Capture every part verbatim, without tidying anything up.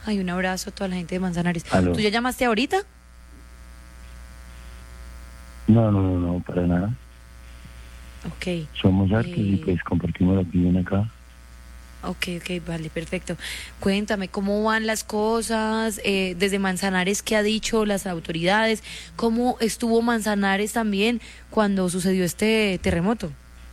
Ay, un abrazo a toda la gente de Manzanares. ¿Aló? ¿Tú ya llamaste ahorita? No, no, no, no, para nada. Ok. Somos hartos Eh, y pues compartimos la opinión acá. Ok, ok, vale, perfecto. Cuéntame, ¿cómo van las cosas? Eh, desde Manzanares, ¿qué ha dicho las autoridades? ¿Cómo estuvo Manzanares también cuando sucedió este terremoto?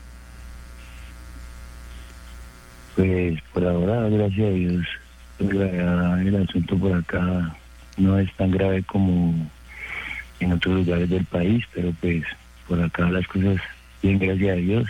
Pues por ahora, gracias a Dios, pues, la verdad, el asunto por acá no es tan grave como en otros lugares del país, pero pues por acá las cosas bien, gracias a Dios.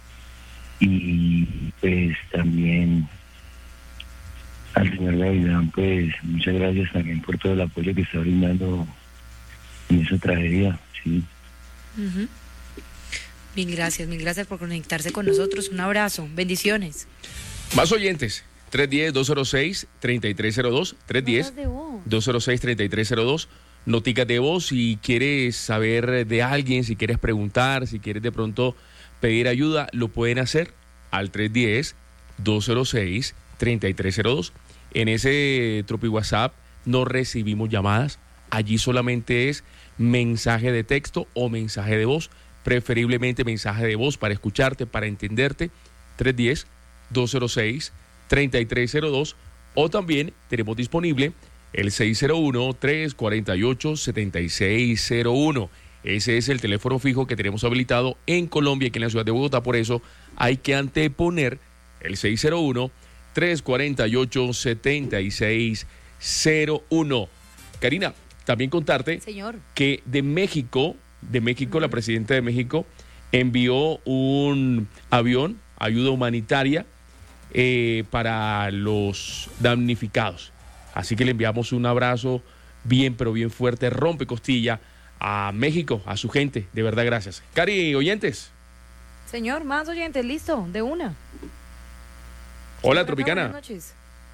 Y pues también al señor Gavilán, pues muchas gracias también por todo el apoyo que está brindando en esa tragedia, sí. Ujú. Mil gracias, mil gracias por conectarse con nosotros. Un abrazo, bendiciones. Más oyentes, tres uno cero, dos cero seis, tres tres cero dos, tres uno Notas cero, de voz. dos cero seis, tres tres cero dos, noticas de voz. Si quieres saber de alguien, si quieres preguntar, si quieres de pronto pedir ayuda, lo pueden hacer al tres uno cero, dos cero seis, tres tres cero dos. En ese Tropi WhatsApp no recibimos llamadas, allí solamente es mensaje de texto o mensaje de voz, preferiblemente mensaje de voz para escucharte, para entenderte, tres uno cero, dos cero seis, tres tres cero dos, o también tenemos disponible el seis cero uno, tres cuatro ocho, siete seis cero uno. Ese es el teléfono fijo que tenemos habilitado en Colombia, aquí en la ciudad de Bogotá. Por eso hay que anteponer el seis cero uno, tres cuatro ocho, siete seis cero uno. Karina, también contarte Señor. que de México, de México, uh-huh. la presidenta de México envió un avión, ayuda humanitaria, eh, para los damnificados. Así que le enviamos un abrazo bien, pero bien fuerte, rompe costilla a México, a su gente. De verdad, gracias. Cari, oyentes. Señor, más oyentes, listo, de una. Hola, Acá, Tropicana. buenas noches.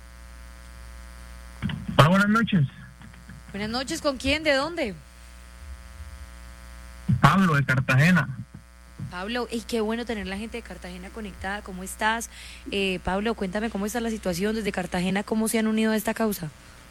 Hola, buenas noches. Buenas noches, ¿con quién? ¿De dónde? Pablo, de Cartagena. Pablo, y qué bueno tener la gente de Cartagena conectada. ¿Cómo estás? Eh, Pablo, cuéntame cómo está la situación desde Cartagena, cómo se han unido a esta causa.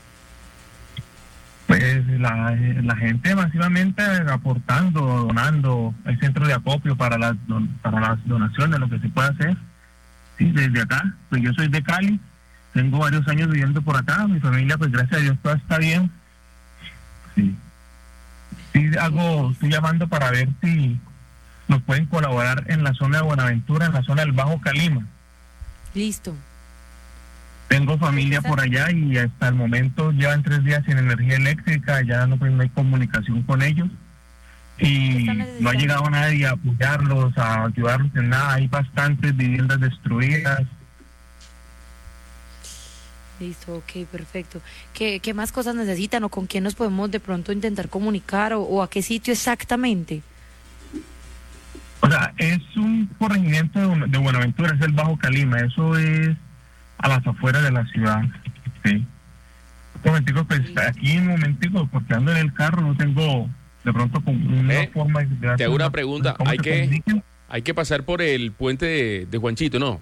Pues la, la gente masivamente aportando, donando. Hay centros de acopio para las, para las donaciones, lo que se puede hacer. Sí, desde acá, pues yo soy de Cali, tengo varios años viviendo por acá, mi familia, pues gracias a Dios, todo está bien. Sí. Sí, hago, estoy llamando para ver si nos pueden colaborar en la zona de Buenaventura, en la zona del Bajo Calima. Listo. Tengo familia por allá y hasta el momento llevan tres días sin energía eléctrica, ya no, pues, no hay comunicación con ellos y no ha llegado nadie a apoyarlos, a ayudarlos en nada. Hay bastantes viviendas destruidas. Listo, ok, perfecto. ¿Qué, qué más cosas necesitan o con quién nos podemos de pronto intentar comunicar o, o a qué sitio exactamente? O sea, es un corregimiento de, de Buenaventura, es el Bajo Calima, eso es a las afueras de la ciudad. Sí. Un momentico, pues sí. Aquí un momentico, porque ando en el carro, no tengo de pronto con una eh, forma de... Te hago una pregunta, hay que, comuniquen? hay que pasar por el puente de, de Juanchito, ¿no?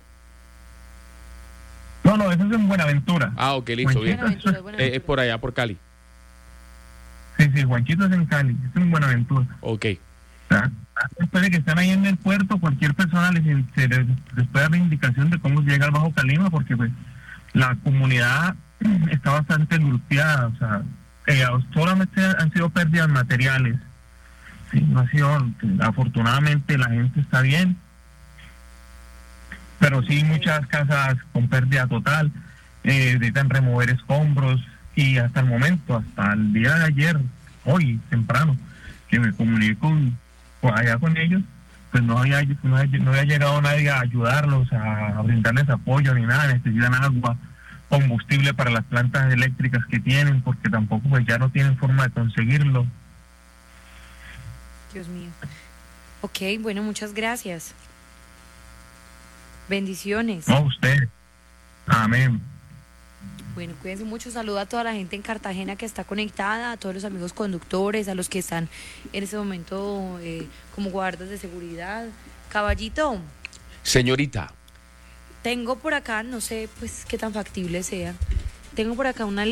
No, no, eso es en Buenaventura. Ah, ok, listo, Juanchito, bien. Buenaventura, Buenaventura. Eh, es por allá, por Cali. Sí, sí, Juanchito es en Cali, es en Buenaventura. Ok. O sea, después de que están ahí en el puerto, cualquier persona les, se les, les puede dar la indicación de cómo se llega al Bajo Calima, porque pues la comunidad está bastante golpeada, o sea, eh, solamente han sido pérdidas materiales. Sí, no ha sido, afortunadamente la gente está bien, pero sí muchas casas con pérdida total, eh, necesitan remover escombros y hasta el momento, hasta el día de ayer, hoy temprano, que me comuniqué con, con allá con ellos, pues no había, no había, no había llegado nadie a ayudarlos, a, a brindarles apoyo ni nada. Necesitan agua, combustible para las plantas eléctricas que tienen, porque tampoco pues ya no tienen forma de conseguirlo. Dios mío. Ok, bueno, muchas gracias. Bendiciones. No, usted. Amén. Bueno, cuídense mucho. Saludo a toda la gente en Cartagena que está conectada, a todos los amigos conductores, a los que están en este momento eh, como guardas de seguridad. Caballito. Señorita. Tengo por acá, no sé pues qué tan factible sea, tengo por acá una